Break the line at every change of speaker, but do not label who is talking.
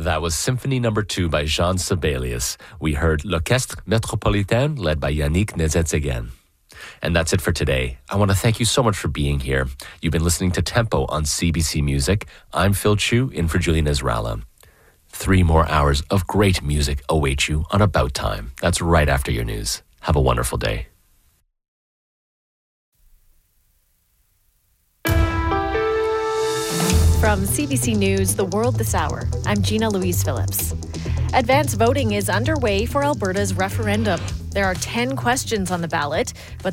That was Symphony No. 2 by Jean Sibelius. We heard L'Orchestre Métropolitain led by Yannick Nézet-Séguin. And that's it for today. I want to thank you so much for being here. You've been listening to Tempo on CBC Music. I'm Phil Chu, in for Julian Israela. 3 more hours of great music await you on About Time. That's right after your news. Have a wonderful day.
From CBC News, The World This Hour, I'm Gina Louise Phillips. Advance voting is underway for Alberta's referendum. There are 10 questions on the ballot, but